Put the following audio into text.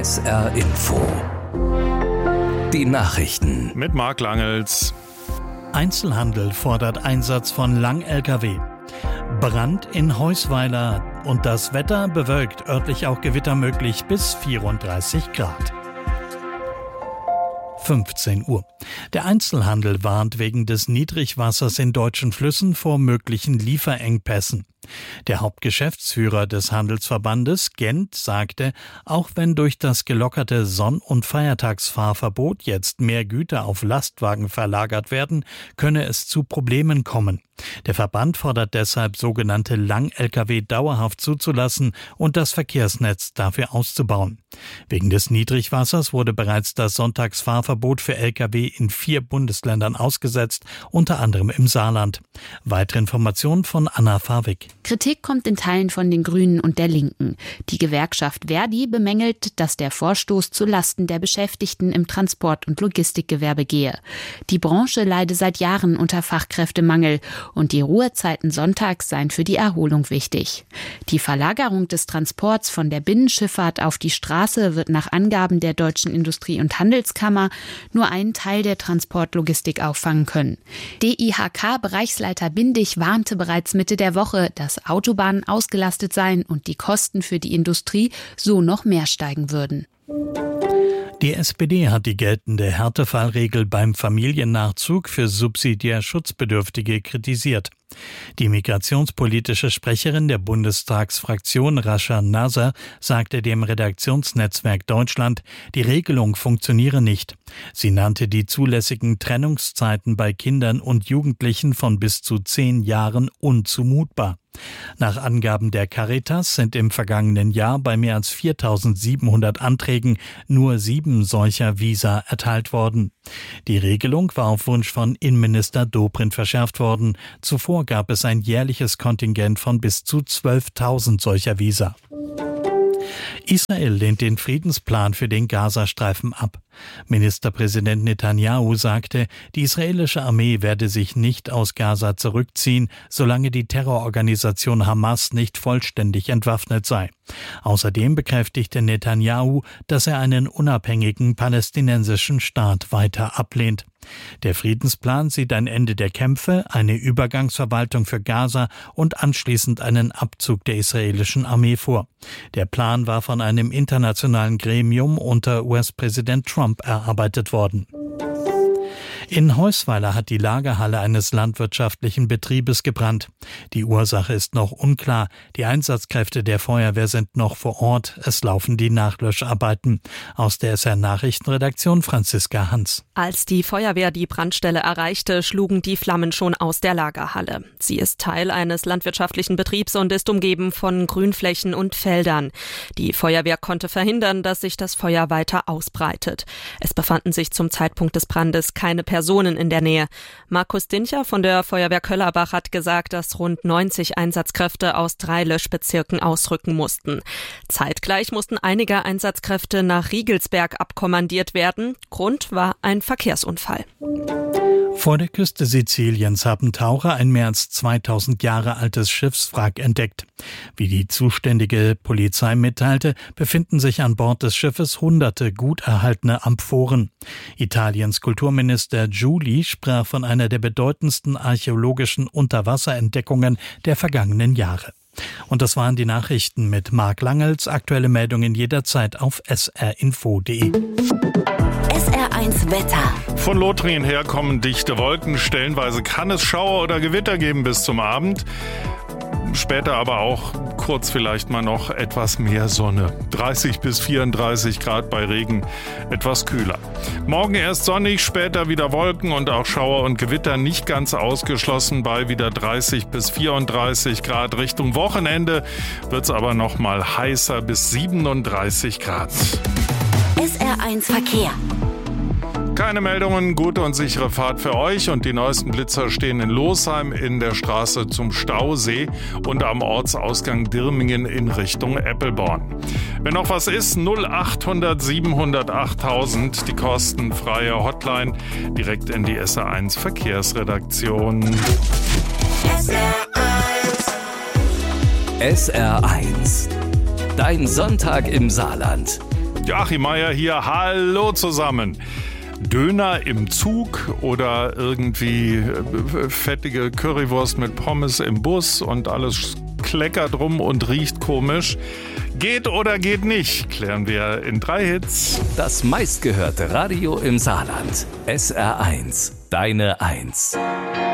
SR Info. Die Nachrichten. Mit Marc Langels. Einzelhandel fordert Einsatz von Lang-LKW. Brand in Heusweiler und das Wetter bewölkt, örtlich auch Gewitter möglich bis 34 Grad. 15 Uhr. Der Einzelhandel warnt wegen des Niedrigwassers in deutschen Flüssen vor möglichen Lieferengpässen. Der Hauptgeschäftsführer des Handelsverbandes Gent sagte, auch wenn durch das gelockerte Sonn- und Feiertagsfahrverbot jetzt mehr Güter auf Lastwagen verlagert werden, könne es zu Problemen kommen. Der Verband fordert deshalb, sogenannte Lang-LKW dauerhaft zuzulassen und das Verkehrsnetz dafür auszubauen. Wegen des Niedrigwassers wurde bereits das Sonntagsfahrverbot für LKW in 4 Bundesländern ausgesetzt, unter anderem im Saarland. Weitere Informationen von Anna Farwig. Kritik kommt in Teilen von den Grünen und der Linken. Die Gewerkschaft Verdi bemängelt, dass der Vorstoß zu Lasten der Beschäftigten im Transport- und Logistikgewerbe gehe. Die Branche leide seit Jahren unter Fachkräftemangel und die Ruhezeiten sonntags seien für die Erholung wichtig. Die Verlagerung des Transports von der Binnenschifffahrt auf die Straße wird nach Angaben der Deutschen Industrie- und Handelskammer nur einen Teil der Transportlogistik auffangen können. DIHK-Bereichsleiter Bindig warnte bereits Mitte der Woche, dass Autobahnen ausgelastet seien und die Kosten für die Industrie so noch mehr steigen würden. Die SPD hat die geltende Härtefallregel beim Familiennachzug für subsidiär Schutzbedürftige kritisiert. Die migrationspolitische Sprecherin der Bundestagsfraktion Rascha Nasser sagte dem Redaktionsnetzwerk Deutschland, die Regelung funktioniere nicht. Sie nannte die zulässigen Trennungszeiten bei Kindern und Jugendlichen von bis zu 10 Jahren unzumutbar. Nach Angaben der Caritas sind im vergangenen Jahr bei mehr als 4.700 Anträgen nur 7 solcher Visa erteilt worden. Die Regelung war auf Wunsch von Innenminister Dobrindt verschärft worden. Zuvor gab es ein jährliches Kontingent von bis zu 12.000 solcher Visa. Israel lehnt den Friedensplan für den Gazastreifen ab. Ministerpräsident Netanyahu sagte, die israelische Armee werde sich nicht aus Gaza zurückziehen, solange die Terrororganisation Hamas nicht vollständig entwaffnet sei. Außerdem bekräftigte Netanyahu, dass er einen unabhängigen palästinensischen Staat weiter ablehnt. Der Friedensplan sieht ein Ende der Kämpfe, eine Übergangsverwaltung für Gaza und anschließend einen Abzug der israelischen Armee vor. Der Plan war von einem internationalen Gremium unter US-Präsident Trump erarbeitet worden. In Heusweiler hat die Lagerhalle eines landwirtschaftlichen Betriebes gebrannt. Die Ursache ist noch unklar. Die Einsatzkräfte der Feuerwehr sind noch vor Ort. Es laufen die Nachlöscharbeiten. Aus der SR-Nachrichtenredaktion Franziska Hans. Als die Feuerwehr die Brandstelle erreichte, schlugen die Flammen schon aus der Lagerhalle. Sie ist Teil eines landwirtschaftlichen Betriebs und ist umgeben von Grünflächen und Feldern. Die Feuerwehr konnte verhindern, dass sich das Feuer weiter ausbreitet. Es befanden sich zum Zeitpunkt des Brandes keine Personen in der Nähe. Markus Dincher von der Feuerwehr Köllerbach hat gesagt, dass rund 90 Einsatzkräfte aus 3 Löschbezirken ausrücken mussten. Zeitgleich mussten einige Einsatzkräfte nach Riegelsberg abkommandiert werden. Grund war ein Verkehrsunfall. Vor der Küste Siziliens haben Taucher ein mehr als 2000 Jahre altes Schiffswrack entdeckt. Wie die zuständige Polizei mitteilte, befinden sich an Bord des Schiffes hunderte gut erhaltene Amphoren. Italiens Kulturminister Giuli sprach von einer der bedeutendsten archäologischen Unterwasserentdeckungen der vergangenen Jahre. Und das waren die Nachrichten mit Marc Langels. Aktuelle Meldungen jederzeit auf srinfo.de. SR1 Wetter. Von Lothringen her kommen dichte Wolken. Stellenweise kann es Schauer oder Gewitter geben bis zum Abend. Später aber auch kurz vielleicht mal noch etwas mehr Sonne. 30 bis 34 Grad bei Regen, etwas kühler. Morgen erst sonnig, später wieder Wolken und auch Schauer und Gewitter nicht ganz ausgeschlossen bei wieder 30 bis 34 Grad. Richtung Wochenende wird es aber noch mal heißer bis 37 Grad. SR1 Verkehr. Keine Meldungen, gute und sichere Fahrt für euch und die neuesten Blitzer stehen in Losheim in der Straße zum Stausee und am Ortsausgang Dirmingen in Richtung Eppelborn. Wenn noch was ist, 0800 700 8000, die kostenfreie Hotline direkt in die SR1 Verkehrsredaktion. SR1, dein Sonntag im Saarland. Joachim Meier hier, hallo zusammen. Döner im Zug oder irgendwie fettige Currywurst mit Pommes im Bus und alles kleckert rum und riecht komisch. Geht oder geht nicht, klären wir in 3 Hits. Das meistgehörte Radio im Saarland. SR1, deine 1.